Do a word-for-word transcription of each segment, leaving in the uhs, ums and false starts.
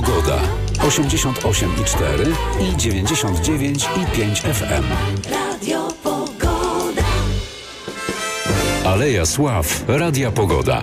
Pogoda. osiemdziesiąt osiem i cztery i dziewięćdziesiąt dziewięć i pięć F M. Radio Pogoda. Aleja Sław. Radia Pogoda.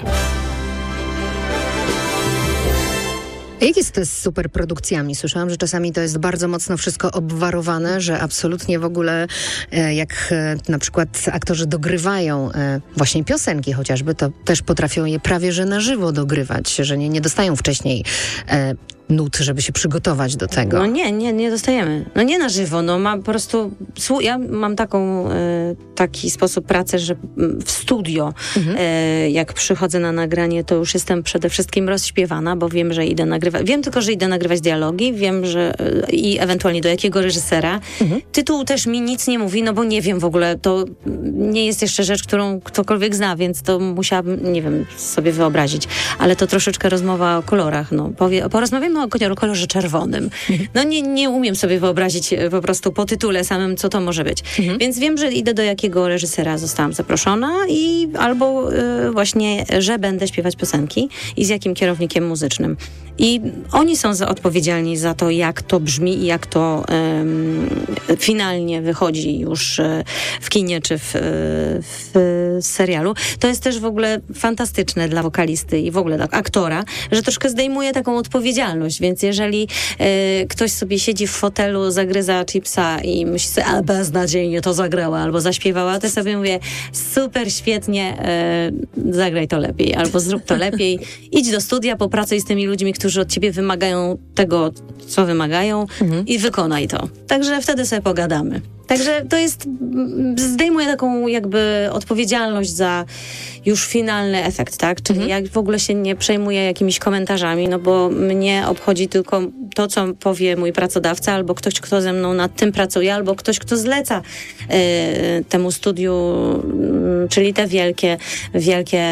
Jak jest to z superprodukcjami? Słyszałam, że czasami to jest bardzo mocno wszystko obwarowane, że absolutnie w ogóle e, jak e, na przykład aktorzy dogrywają e, właśnie piosenki chociażby, to też potrafią je prawie że na żywo dogrywać, że nie, nie dostają wcześniej e, nut, żeby się przygotować do tego. No nie, nie, nie dostajemy. No nie na żywo, no mam po prostu... Ja mam taką, e, taki sposób pracy, że w studio, mhm. e, jak przychodzę na nagranie, to już jestem przede wszystkim rozśpiewana, bo wiem, że idę nagrywać. Wiem tylko, że idę nagrywać dialogi, wiem, że e, i ewentualnie do jakiego reżysera. Mhm. Tytuł też mi nic nie mówi, no bo nie wiem w ogóle, to nie jest jeszcze rzecz, którą ktokolwiek zna, więc to musiałabym, nie wiem, sobie wyobrazić. Ale to troszeczkę rozmowa o kolorach, no. Powie, porozmawiamy o kolorze czerwonym. No nie, nie umiem sobie wyobrazić po prostu po tytule samym, co to może być. Mhm. Więc wiem, że idę do jakiego reżysera zostałam zaproszona i albo y, właśnie, że będę śpiewać piosenki i z jakim kierownikiem muzycznym. I oni są za, odpowiedzialni za to, jak to brzmi i jak to y, finalnie wychodzi już y, w kinie czy w, y, w serialu. To jest też w ogóle fantastyczne dla wokalisty i w ogóle dla aktora, że troszkę zdejmuje taką odpowiedzialność. Więc jeżeli y, ktoś sobie siedzi w fotelu, zagryza chipsa i myśli sobie, a beznadziejnie to zagrała albo zaśpiewała, to sobie mówię, super, świetnie, y, zagraj to lepiej albo zrób to lepiej. Idź do studia, popracuj z tymi ludźmi, którzy od ciebie wymagają tego, co wymagają mhm. i wykonaj to. Także wtedy sobie pogadamy. Także to jest, zdejmuje taką jakby odpowiedzialność za już finalny efekt, tak? Czyli mhm. jak w ogóle się nie przejmuję jakimiś komentarzami, no bo mnie obchodzi tylko to, co powie mój pracodawca, albo ktoś, kto ze mną nad tym pracuje, albo ktoś, kto zleca y, temu studiu, y, czyli te wielkie, wielkie,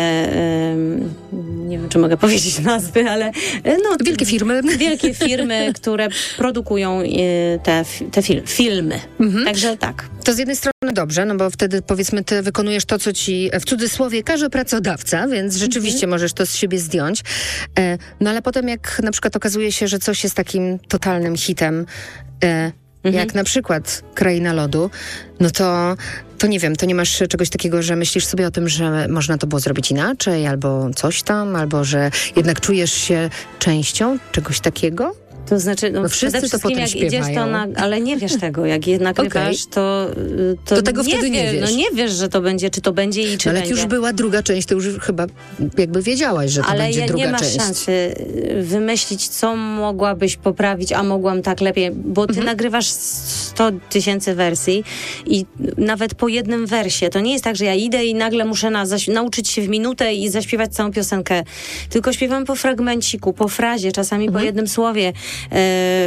y, nie wiem, czy mogę powiedzieć nazwy, ale... Y, no, wielkie firmy. Wielkie firmy, które produkują y, te, te fil, filmy. Mhm. Także tak. To z jednej strony dobrze, no bo wtedy powiedzmy ty wykonujesz to, co ci w cudzysłowie każe pracodawca, więc rzeczywiście mhm. możesz to z siebie zdjąć. E, no ale potem jak na przykład okazuje się, że coś jest takim totalnym hitem, e, mhm. jak na przykład Kraina Lodu, no to, to nie wiem, to nie masz czegoś takiego, że myślisz sobie o tym, że można to było zrobić inaczej, albo coś tam, albo że jednak czujesz się częścią czegoś takiego? To znaczy, no, no wszyscy to potem jak śpiewają. Idziesz, to na, ale nie wiesz tego, jak je nagrywasz, okay. to, to, to tego nie wtedy nie wiesz. wiesz. No nie wiesz, że to będzie, czy to będzie i czy no, ale będzie. jak już była druga część, to już chyba jakby wiedziałaś, że to ale będzie ja druga część. Ale część. nie masz szansy wymyślić, co mogłabyś poprawić, a mogłam tak lepiej, bo ty mhm. nagrywasz sto tysięcy wersji i nawet po jednym wersie, to nie jest tak, że ja idę i nagle muszę na, zaś, nauczyć się w minutę i zaśpiewać całą piosenkę, tylko śpiewam po fragmenciku, po frazie, czasami mhm. po jednym słowie. E,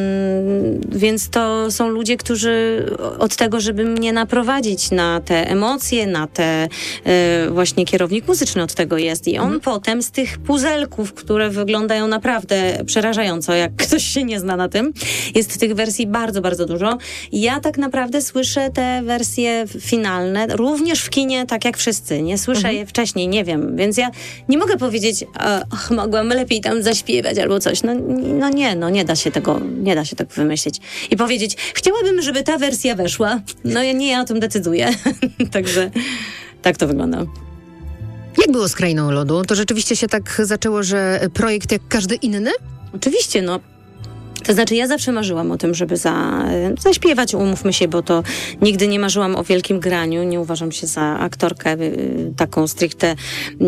mm, więc to są ludzie, którzy od tego, żeby mnie naprowadzić na te emocje, na te e, właśnie kierownik muzyczny od tego jest i on mhm. potem z tych puzelków, które wyglądają naprawdę przerażająco, jak ktoś się nie zna na tym, jest tych wersji bardzo, bardzo dużo. Ja tak naprawdę słyszę te wersje finalne również w kinie, tak jak wszyscy. Nie słyszę mhm. je wcześniej, nie wiem, więc ja nie mogę powiedzieć, ach, mogłam lepiej tam zaśpiewać albo coś. No, no nie, no nie da się tego, nie da się tak wymyślić. I powiedzieć, chciałabym, żeby ta wersja weszła. No ja nie, ja o tym decyduję. Także tak to wygląda. Jak było z Krainą Lodu? To rzeczywiście się tak zaczęło, że projekt jak każdy inny? Oczywiście, no. To znaczy, ja zawsze marzyłam o tym, żeby za, zaśpiewać, umówmy się, bo to nigdy nie marzyłam o wielkim graniu. Nie uważam się za aktorkę y, taką stricte y,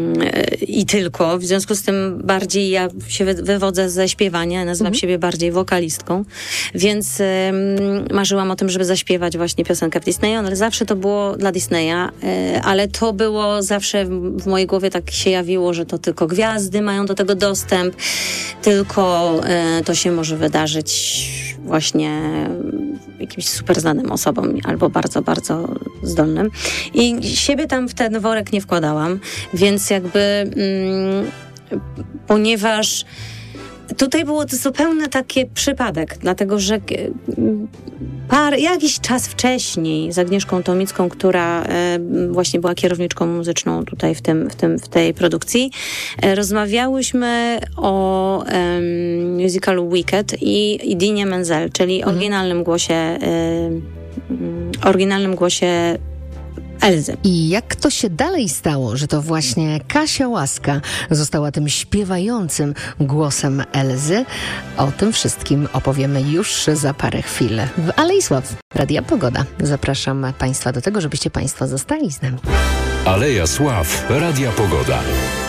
i tylko. W związku z tym bardziej ja się wy, wywodzę ze śpiewania, nazywam mhm. siebie bardziej wokalistką. Więc y, marzyłam o tym, żeby zaśpiewać właśnie piosenkę w Disneyu, ale zawsze to było dla Disneya, y, ale to było zawsze w, w mojej głowie tak się jawiło, że to tylko gwiazdy mają do tego dostęp, tylko y, to się może wydarzyć właśnie jakimś super znanym osobom albo bardzo, bardzo zdolnym. I siebie tam w ten worek nie wkładałam, więc jakby mm, ponieważ tutaj było to zupełnie taki przypadek, dlatego że par, jakiś czas wcześniej z Agnieszką Tomicką, która e, właśnie była kierowniczką muzyczną tutaj w, tym, w, tym, w tej produkcji, e, rozmawiałyśmy o e, musicalu Wicked i Idinie Menzel, czyli mhm. oryginalnym głosie e, oryginalnym głosie Elzy. I jak to się dalej stało, że to właśnie Kasia Łaska została tym śpiewającym głosem Elzy? O tym wszystkim opowiemy już za parę chwil. W Alei Sław Radia Pogoda. Zapraszam Państwa do tego, żebyście Państwo zostali z nami. Aleja Sław Radia Pogoda.